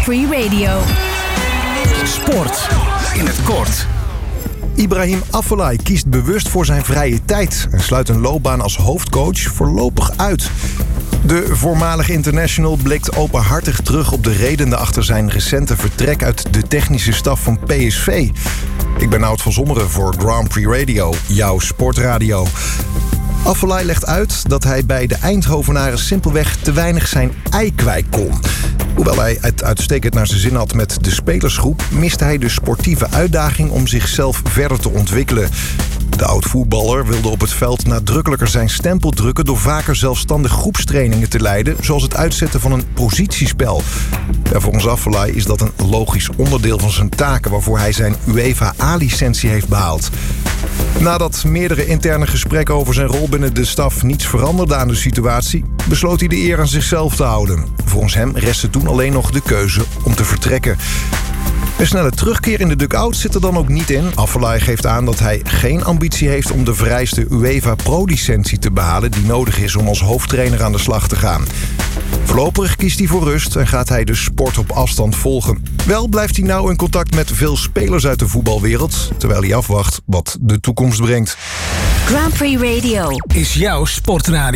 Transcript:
Free Radio. Sport in het kort. Ibrahim Afellay kiest bewust voor zijn vrije tijd en sluit een loopbaan als hoofdcoach voorlopig uit. De voormalige international blikt openhartig terug op de redenen achter zijn recente vertrek uit de technische staf van PSV. Ik ben Nout van Zommeren voor Grand Prix Radio, jouw sportradio. Afellay legt uit dat hij bij de Eindhovenaren simpelweg te weinig zijn ei kwijt kon. Hoewel hij het uitstekend naar zijn zin had met de spelersgroep, miste hij de sportieve uitdaging om zichzelf verder te ontwikkelen. De oud-voetballer wilde op het veld nadrukkelijker zijn stempel drukken door vaker zelfstandig groepstrainingen te leiden, zoals het uitzetten van een positiespel. Ja, volgens Afellay is dat een logisch onderdeel van zijn taken, waarvoor hij zijn UEFA A-licentie heeft behaald. Nadat meerdere interne gesprekken over zijn rol binnen de staf niets veranderden aan de situatie, besloot hij de eer aan zichzelf te houden. Volgens hem restte toen alleen nog de keuze om te vertrekken. Een snelle terugkeer in de dugout zit er dan ook niet in. Afellay geeft aan dat hij geen ambitie heeft om de vereiste UEFA Pro-licentie te behalen die nodig is om als hoofdtrainer aan de slag te gaan. Voorlopig kiest hij voor rust en gaat hij de sport op afstand volgen. Wel blijft hij nauw in contact met veel spelers uit de voetbalwereld, terwijl hij afwacht wat de toekomst brengt. Grand Prix Radio Is jouw sportradio.